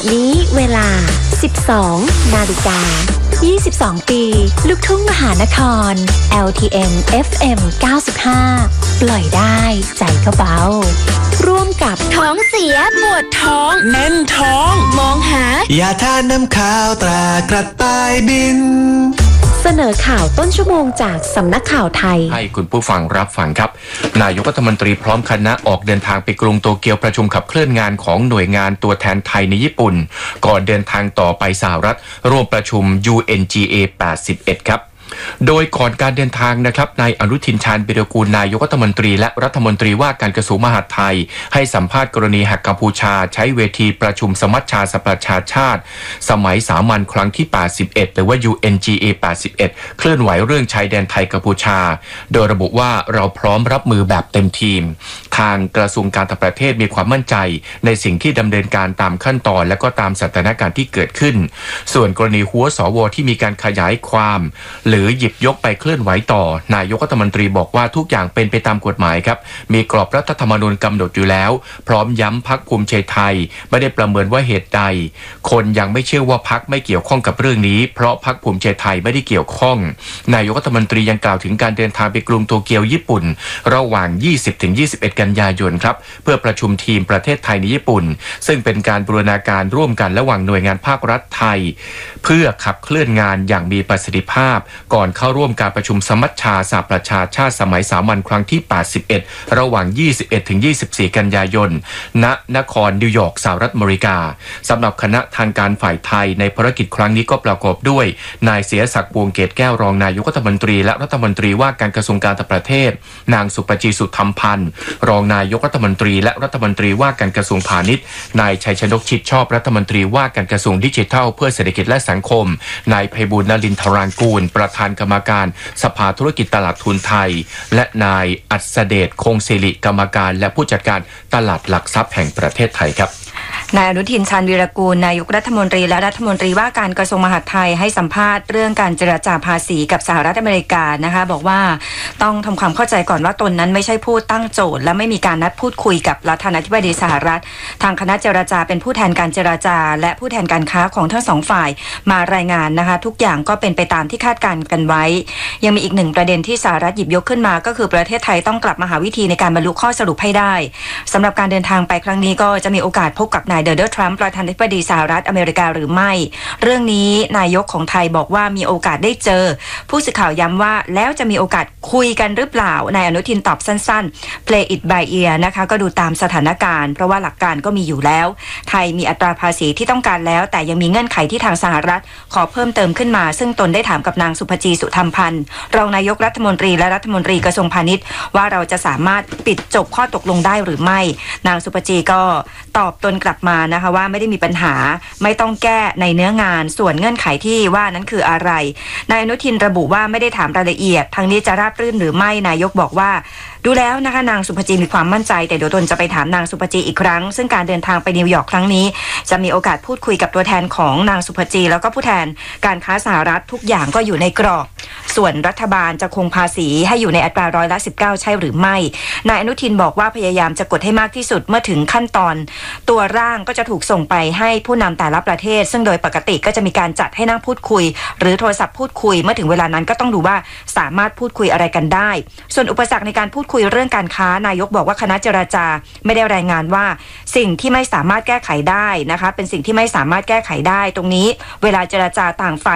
นี้เวลา 12 นาฬิกา 22 ปีลูกทุ่งมหานคร LTN FM 95 ปล่อยได้ใจก็เบาร่วมกับท้องเสียปวดท้องแน่นท้องมองหายาทาน้ำข้าวตรากระต่ายบินเสนอข่าวต้นชั่วโมงจากสำนักข่าวไทยให้คุณผู้ฟังรับฟังครับนายกรัฐมนตรีพร้อมคณะออกเดินทางไปกรุงโตเกียวประชุมขับเคลื่อนงานของหน่วยงานตัวแทนไทยในญี่ปุ่นก่อนเดินทางต่อไปสหรัฐร่วมประชุม UNGA 81 ครับโดยก่อนการเดินทางนะครับนายอนุทินชาญวิรากูลนายกรัฐมนตรีและรัฐมนตรีว่าการกระทรวงมหาดไทยให้สัมภาษณ์กรณีหากกัมพูชาใช้เวทีประชุมสมัชชาสหประชาชาติสมัยสามัญครั้งที่81หรือว่า UNGA 81เคลื่อนไหวเรื่องชายแดนไทยกัมพูชาโดยระบุว่าเราพร้อมรับมือแบบเต็มทีมทางกระทรวงการต่างประเทศมีความมั่นใจในสิ่งที่ดำเนินการตามขั้นตอนและก็ตามสถานการณ์ที่เกิดขึ้นส่วนกรณีหัวสวที่มีการขยายความหรือหยิบยกไปเคลื่อนไหวต่อนายกรัฐมนตรีบอกว่าทุกอย่างเป็นไปตามกฎหมายครับมีกรอบรัฐธรรมนูญกำหนดอยู่แล้วพร้อมย้ำพรรคภูมิใจไทยไม่ได้ประเมินว่าเหตุใดคนยังไม่เชื่อว่าพรรคไม่เกี่ยวข้องกับเรื่องนี้เพราะพรรคภูมิใจไทยไม่ได้เกี่ยวข้องนายกรัฐมนตรียังกล่าวถึงการเดินทางไปกรุงโตเกียวญี่ปุ่นระหว่าง 20-21 กันยายนครับเพื่อประชุมทีมประเทศไทยในญี่ปุ่นซึ่งเป็นการบูรณาการร่วมกันระหว่างหน่วยงานภาครัฐไทยเพื่อขับเคลื่อนงานอย่างมีประสิทธิภาพก่อนเข้าร่วมการประชุมสมัชชาสหประชาชาติสมัยสามัญครั้งที่81ระหว่าง 21-24 กันยายนณนครนิวยอร์กสหรัฐอเมริกาสำหรับคณะทางการฝ่ายไทยในภารกิจครั้งนี้ก็ประกอบด้วยนายเสียศักดิ์วงศ์เกตแก้วรองนายกรัฐมนตรีและรัฐมนตรีว่าการกระทรวงการต่างประเทศนางสุปจีสุธรรมพันธ์รองนายกรัฐมนตรีและรัฐมนตรีว่าการกระทรวงพาณิชย์นายชัยชนกชิดชอบรัฐมนตรีว่าการกระทรวงดิจิทัลเพื่อเศรษฐกิจและสังคมนายไพบูลย์ นลินทรางกูลประธานกรรมการสภาธุรกิจตลาดทุนไทยและนายอัศเดชคงศิริกรรมการและผู้จัดการตลาดหลักทรัพย์แห่งประเทศไทยครับนายอนุทินชาญวีรกูลนายกรัฐมนตรีและรัฐมนตรีว่าการกระทรวงมหาดไทยให้สัมภาษณ์เรื่องการเจรจาภาษีกับสหรัฐอเมริกานะคะบอกว่าต้องทำความเข้าใจก่อนว่าตนนั้นไม่ใช่ผู้ตั้งโจทย์และไม่มีการนัดพูดคุยกับประธานาธิบดีสหรัฐทางคณะเจรจาเป็นผู้แทนการเจรจาและผู้แทนการค้าของทั้งสองฝ่ายมารายงานนะคะทุกอย่างก็เป็นไปตามที่คาดการณ์กันไว้ยังมีอีกหนึ่งประเด็นที่สหรัฐหยิบยกขึ้นมาก็คือประเทศไทยต้องกลับมาหาวิธีในการบรรลุข้อสรุปให้ได้สำหรับการเดินทางไปครั้งนี้ก็จะมีโอกาสพบกับนายโดนัลด์ทรัมป์ประธานาธิบดีสหรัฐอเมริกาหรือไม่เรื่องนี้นายกของไทยบอกว่ามีโอกาสได้เจอผู้สื่อข่าวย้ำว่าแล้วจะมีโอกาสคุยกันหรือเปล่านายอนุทินตอบสั้นๆ play it by ear นะคะก็ดูตามสถานการณ์เพราะว่าหลักการก็มีอยู่แล้วไทยมีอัตราภาษีที่ต้องการแล้วแต่ยังมีเงื่อนไขที่ทางสหรัฐขอเพิ่มเติมขึ้นมาซึ่งตนได้ถามกับนางสุภจีสุธรรมพันธ์รองนายกรัฐมนตรีและรัฐมนตรีกระทรวงพาณิชย์ว่าเราจะสามารถปิดจบข้อตกลงได้หรือไม่นางสุภจีก็ตอบตนกลับมานะคะว่าไม่ได้มีปัญหาไม่ต้องแก้ในเนื้องานส่วนเงื่อนไขที่ว่านั้นคืออะไรนายอนุทินระบุว่าไม่ได้ถามรายละเอียดทางนี้จะราบรื่นหรือไม่นายกบอกว่าดูแล้วนะคะนางสุภจีมีความมั่นใจแต่เดี๋ยวตนจะไปถามนางสุภจีอีกครั้งซึ่งการเดินทางไปนิวยอร์กครั้งนี้จะมีโอกาสพูดคุยกับตัวแทนของนางสุภจีแล้วก็ผู้แทนการค้าสหรัฐทุกอย่างก็อยู่ในกรอบส่วนรัฐบาลจะคงภาษีให้อยู่ในอัตรา19%ใช่หรือไม่นายอนุทินบอกว่าพยายามจะกดให้มากที่สุดเมื่อถึงขั้นตอนตัวร่างก็จะถูกส่งไปให้ผู้นำแต่ละประเทศซึ่งโดยปกติก็จะมีการจัดให้นั่งพูดคุยหรือโทรศัพท์พูดคุยเมื่อถึงเวลานั้นก็ต้องดูว่าสามารถพูดคุยอะไรกันได้ส่วนอุปสรรคในการพูดคุยเรื่องการค้านายกบอกว่าคณะเจรจาไม่ได้รายงานว่าสิ่งที่ไม่สามารถแก้ไขได้นะคะเป็นสิ่งที่ไม่สามารถแก้ไขได้ตรงนี้เวลาเจรจาต่างฝ่าย